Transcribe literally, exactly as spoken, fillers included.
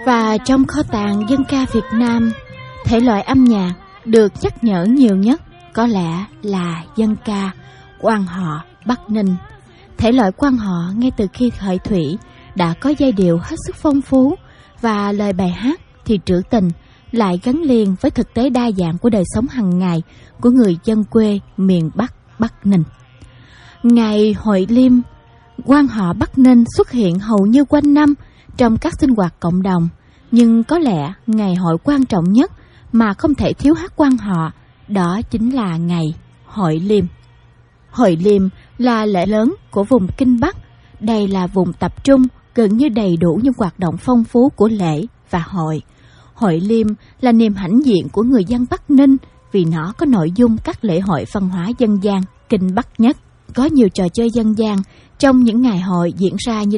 Và trong kho tàng dân ca Việt Nam, thể loại âm nhạc được nhắc nhở nhiều nhất có lẽ là dân ca quan họ Bắc Ninh. Thể loại quan họ ngay từ khi khởi thủy đã có giai điệu hết sức phong phú, và lời bài hát thì trữ tình lại gắn liền với thực tế đa dạng của đời sống hàng ngày của người dân quê miền Bắc Bắc Ninh. Ngày hội Liêm, quan họ Bắc Ninh xuất hiện hầu như quanh năm trong các sinh hoạt cộng đồng, nhưng có lẽ ngày hội quan trọng nhất mà không thể thiếu hát quan họ đó chính là ngày hội Liêm. Hội Liêm là lễ lớn của vùng Kinh Bắc. Đây là vùng tập trung gần như đầy đủ những hoạt động phong phú của lễ và hội. Hội Liêm là niềm hãnh diện của người dân Bắc Ninh vì nó có nội dung các lễ hội văn hóa dân gian Kinh Bắc nhất. Có nhiều trò chơi dân gian trong những ngày hội diễn ra như